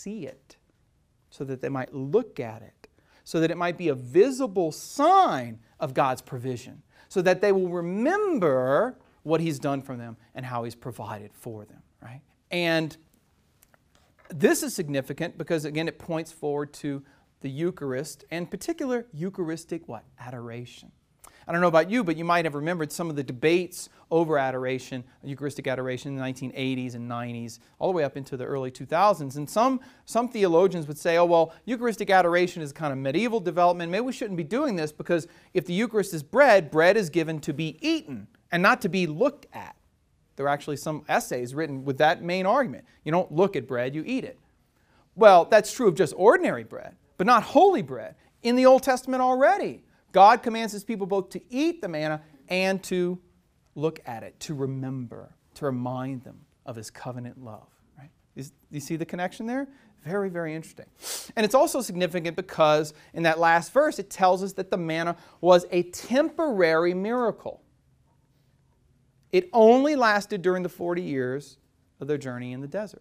see it, so that they might look at it, so that it might be a visible sign of God's provision, so that they will remember what He's done for them and how He's provided for them, right? And this is significant because, again, it points forward to the Eucharist, and in particular, Eucharistic what? Adoration. I don't know about you, but you might have remembered some of the debates over adoration, Eucharistic adoration in the 1980s and 90s, all the way up into the early 2000s. And some theologians would say, oh, well, Eucharistic adoration is kind of medieval development. Maybe we shouldn't be doing this because if the Eucharist is bread, bread is given to be eaten and not to be looked at. There are actually some essays written with that main argument. You don't look at bread, you eat it. Well, that's true of just ordinary bread, but not holy bread. In the Old Testament already, God commands His people both to eat the manna and to look at it, to remember, to remind them of His covenant love. Right? You see the connection there? Very, very interesting. And it's also significant because in that last verse it tells us that the manna was a temporary miracle. It only lasted during the 40 years of their journey in the desert.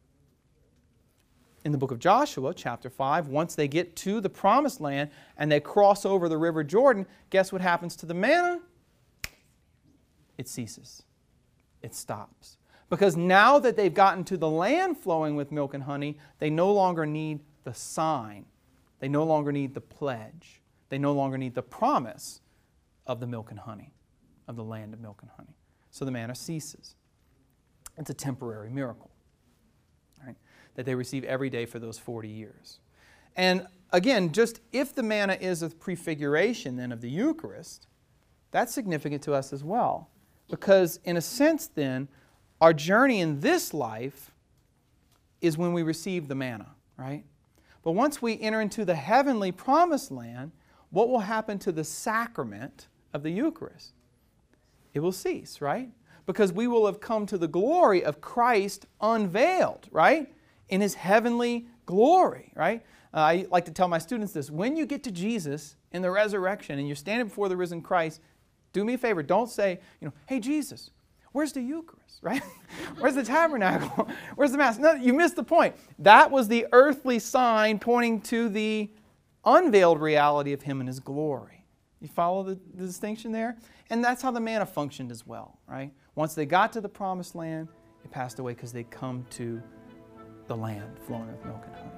In the book of Joshua, chapter 5, once they get to the Promised Land and they cross over the River Jordan, guess what happens to the manna? It ceases. It stops. Because now that they've gotten to the land flowing with milk and honey, they no longer need the sign. They no longer need the pledge. They no longer need the promise of the milk and honey, of the land of milk and honey. So the manna ceases. It's a temporary miracle, right, that they receive every day for those 40 years. And again, just if the manna is a prefiguration then of the Eucharist, that's significant to us as well. Because in a sense then, our journey in this life is when we receive the manna, right? But once we enter into the heavenly Promised Land, what will happen to the sacrament of the Eucharist? It will cease, right? Because we will have come to the glory of Christ unveiled, right? In His heavenly glory, right? I like to tell my students this. When you get to Jesus in the resurrection and you're standing before the risen Christ, do me a favor. Don't say, hey, Jesus, where's the Eucharist, right? Where's the tabernacle? Where's the Mass? No, you missed the point. That was the earthly sign pointing to the unveiled reality of Him and His glory. You follow the distinction there? And that's how the manna functioned as well, right? Once they got to the Promised Land, it passed away because they come to the land flowing with milk and honey.